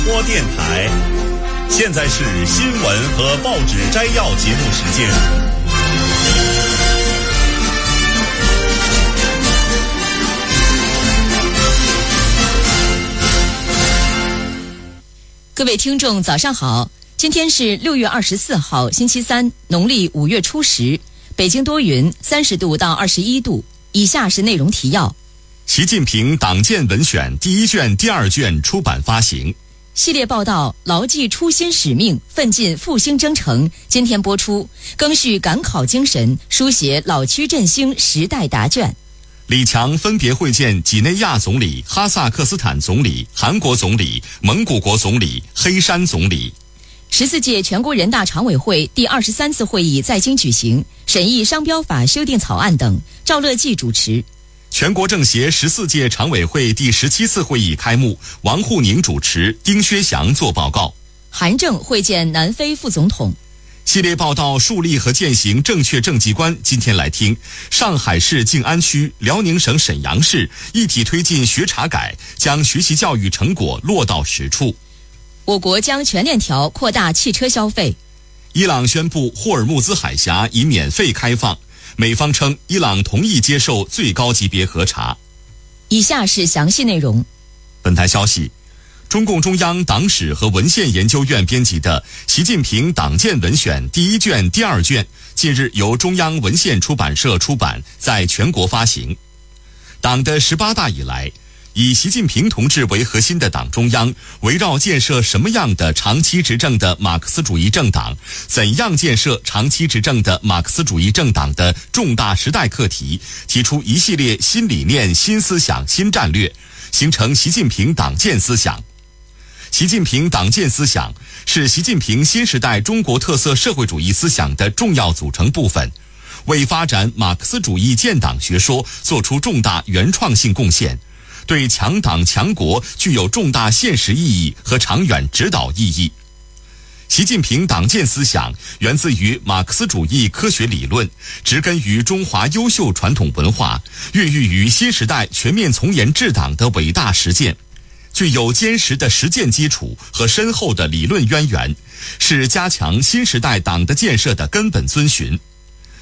播电台，现在是新闻和报纸摘要节目时间。 各位听众早上好，今天是6月24号星期三，农历5月初10，北京多云，30度到21度。以下是内容提要。 习近平党建文选第1卷、第2卷出版发行。 系列报道牢记初心使命，奋进复兴征程，今天播出，赓续赶考精神，书写老区振兴时代答卷。 李强分别会见几内亚总理、哈萨克斯坦总理、韩国总理、蒙古国总理、黑山总理。 14届全国人大常委会第23次会议在京举行，审议商标法修订草案等，赵乐际主持。 全国政协14届常委会第17次会议开幕，王沪宁主持，丁薛祥作报告。 韩正会见南非副总统。 系列报道树立和践行正确政绩观，今天来听上海市静安区、辽宁省沈阳市一体推进学查改，将学习教育成果落到实处。 我国将全链条扩大汽车消费。 伊朗宣布霍尔木兹海峡已免费开放，美方称伊朗同意接受最高级别核查。 以下是详细内容。 本台消息，中共中央党史和文献研究院编辑的《习近平党建文选》第1卷、第2卷，近日由中央文献出版社出版，在全国发行。党的18大以来，以习近平同志为核心的党中央，围绕建设什么样的长期执政的马克思主义政党，怎样建设长期执政的马克思主义政党的重大时代课题，提出一系列新理念、新思想、新战略，形成习近平党建思想。习近平党建思想是习近平新时代中国特色社会主义思想的重要组成部分，为发展马克思主义建党学说做出重大原创性贡献，对强党强国具有重大现实意义和长远指导意义。习近平党建思想源自于马克思主义科学理论，植根于中华优秀传统文化，孕育于新时代全面从严治党的伟大实践，具有坚实的实践基础和深厚的理论渊源，是加强新时代党的建设的根本遵循。